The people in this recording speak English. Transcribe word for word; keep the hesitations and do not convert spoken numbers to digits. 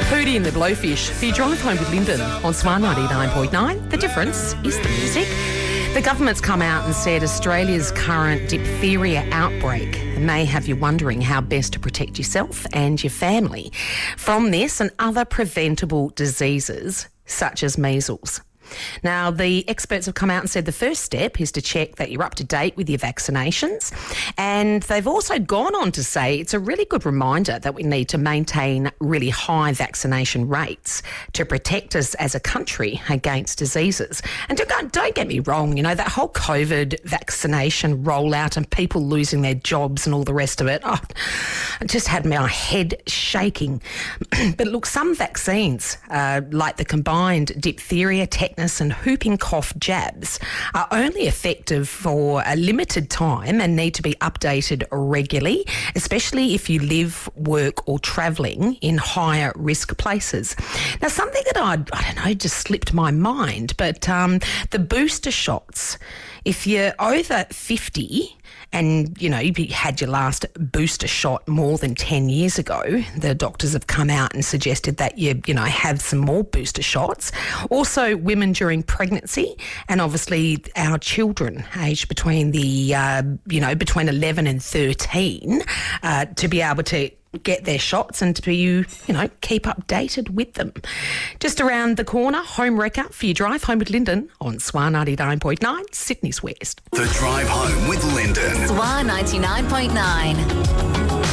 Hootie and the Blowfish for your drive home with Lyndon on Swan ninety-nine point nine. The difference is the music. The government's come out and said Australia's current diphtheria outbreak may have you wondering how best to protect yourself and your family from this and other preventable diseases such as measles. Now, the experts have come out and said the first step is to check that you're up to date with your vaccinations. And they've also gone on to say it's a really good reminder that we need to maintain really high vaccination rates to protect us as a country against diseases. And don't, don't get me wrong, you know, that whole COVID vaccination rollout and people losing their jobs and all the rest of it, oh, it just had my head shaking. But look, some vaccines, uh, like the combined diphtheria, tetanus and whooping cough jabs are only effective for a limited time and need to be updated regularly, especially if you live, work or travelling in higher risk places. Now, something that I, I don't know, just slipped my mind, but um, the booster shots, if you're over fifty and, you know, you had your last booster shot more than ten years ago, the doctors have come out and suggested that you, you know, have some more booster shots. Also, women during pregnancy and obviously our children aged between the, uh, you know, between eleven and thirteen uh, to be able to get their shots and to be, you know, keep updated with them. Just around the corner, Home Wrecker for your drive home with Lyndon on Swan ninety-nine point nine, Sydney's West. The Drive Home with Lyndon. Swan ninety-nine point nine.